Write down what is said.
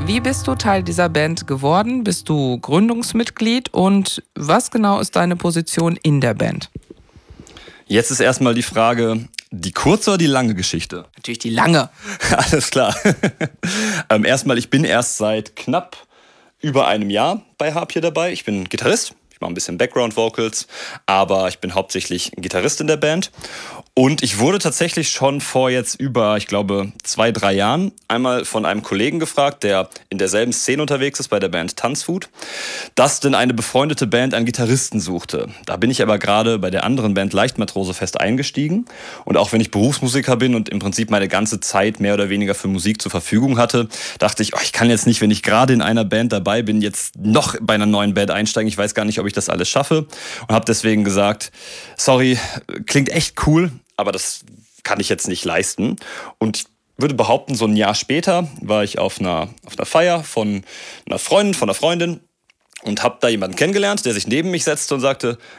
Wie bist du Teil dieser Band geworden? Bist du Gründungsmitglied und was genau ist deine Position in der Band? Jetzt ist erstmal die Frage, die kurze oder die lange Geschichte? Natürlich die lange. Alles klar. Erstmal, ich bin erst seit knapp über einem Jahr bei Harpier dabei. Ich bin Gitarrist. Ich mache ein bisschen Background-Vocals, aber ich bin hauptsächlich Gitarrist in der Band. Und ich wurde tatsächlich schon vor jetzt über, ich glaube, 2-3 Jahren einmal von einem Kollegen gefragt, der in derselben Szene unterwegs ist, bei der Band Tanzfood, dass denn eine befreundete Band einen Gitarristen suchte. Da bin ich aber gerade bei der anderen Band Leichtmatrose fest eingestiegen. Und auch wenn ich Berufsmusiker bin und im Prinzip meine ganze Zeit mehr oder weniger für Musik zur Verfügung hatte, dachte ich, ich kann jetzt nicht, wenn ich gerade in einer Band dabei bin, jetzt noch bei einer neuen Band einsteigen. Ich weiß gar nicht, ob ich das alles schaffe. Und habe deswegen gesagt, sorry, klingt echt cool, aber das kann ich jetzt nicht leisten. Und ich würde behaupten, so ein Jahr später war ich auf einer Feier von einer Freundin und habe da jemanden kennengelernt, der sich neben mich setzte und sagte,